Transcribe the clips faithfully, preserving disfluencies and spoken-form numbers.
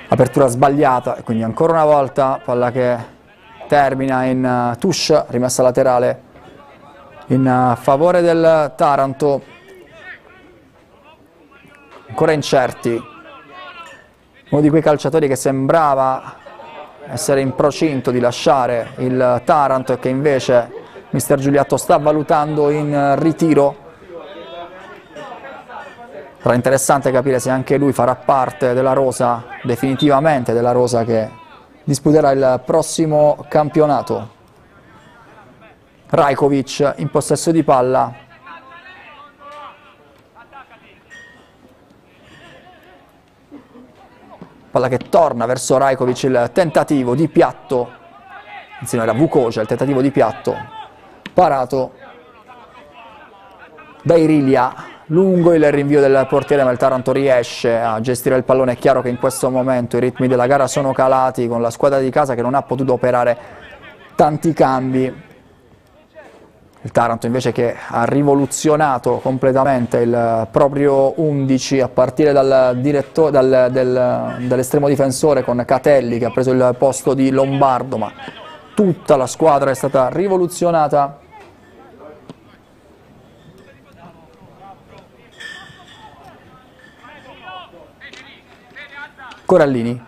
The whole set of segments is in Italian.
Apertura sbagliata e quindi ancora una volta palla che termina in uh, touche, rimessa laterale in uh, favore del Taranto. Ancora incerti, uno di quei calciatori che sembrava essere in procinto di lasciare il Taranto e che invece mister Giuliatto sta valutando in ritiro. Sarà interessante capire se anche lui farà parte della rosa, definitivamente della rosa che disputerà il prossimo campionato. Rajkovic in possesso di palla. Palla che torna verso Rajkovic, il tentativo di piatto, insieme alla Vukovic, il tentativo di piatto, parato da Irilia. Lungo il rinvio del portiere, ma il Taranto riesce a gestire il pallone. È chiaro che in questo momento i ritmi della gara sono calati con la squadra di casa che non ha potuto operare tanti cambi. Il Taranto invece che ha rivoluzionato completamente il proprio undici a partire dal diretto, dal, del, dall'estremo difensore con Catelli che ha preso il posto di Lombardo, ma tutta la squadra è stata rivoluzionata. Corallini,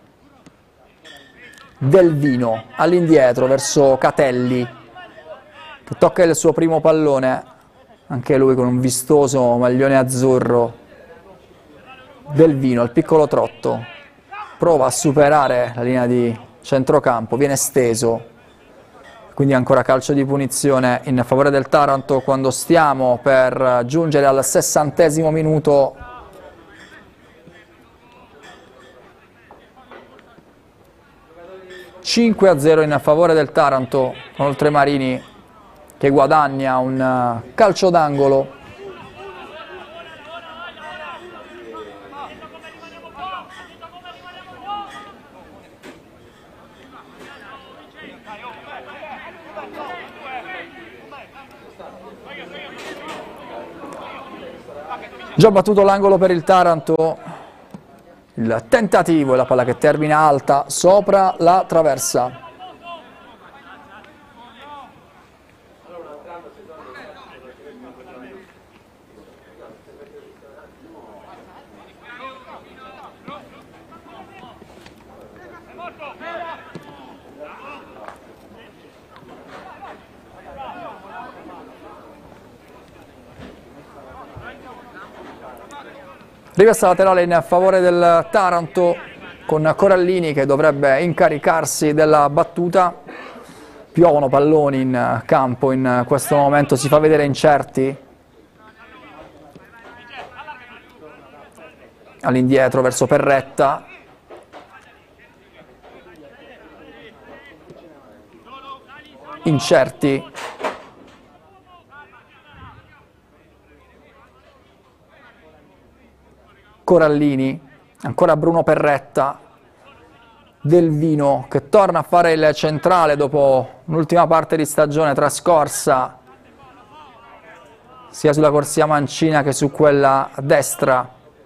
Del Vino all'indietro verso Catelli che tocca il suo primo pallone, anche lui con un vistoso maglione azzurro. Del Vino al piccolo trotto, prova a superare la linea di centrocampo, viene steso, quindi ancora calcio di punizione in favore del Taranto quando stiamo per giungere al sessantesimo minuto. cinque a zero in favore del Taranto, con Oltremarini che guadagna un calcio d'angolo. Già battuto l'angolo per il Taranto. Il tentativo e la palla che termina alta sopra la traversa. Rimessa laterale in favore del Taranto con Corallini che dovrebbe incaricarsi della battuta. Piovono palloni in campo in questo momento, si fa vedere incerti. All'indietro verso Perretta. Incerti. Corallini, ancora Bruno Perretta, Del Vino che torna a fare il centrale dopo un'ultima parte di stagione trascorsa sia sulla corsia mancina che su quella destra.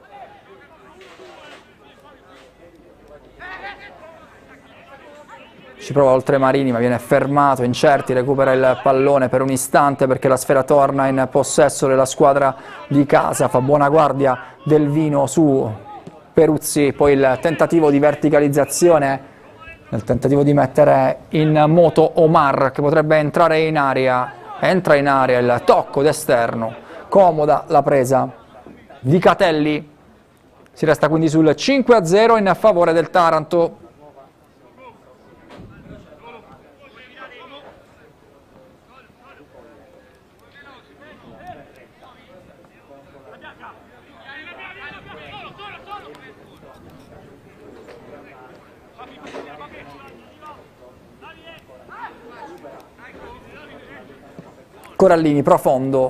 Ci prova Oltremarini ma viene fermato, Incerti recupera il pallone per un istante perché la sfera torna in possesso della squadra di casa, fa buona guardia Del Vino su Peruzzi, poi il tentativo di verticalizzazione, il tentativo di mettere in moto Omar che potrebbe entrare in area, entra in area, il tocco d'esterno, comoda la presa di Catelli, si resta quindi sul cinque a zero in favore del Taranto. Corallini profondo,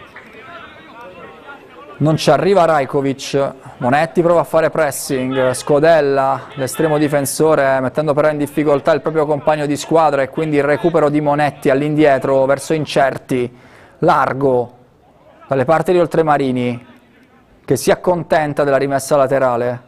non ci arriva Rajkovic, Monetti prova a fare pressing, Scodella, l'estremo difensore, mettendo però in difficoltà il proprio compagno di squadra e quindi il recupero di Monetti all'indietro verso Incerti, largo dalle parti di Oltremarini che si accontenta della rimessa laterale.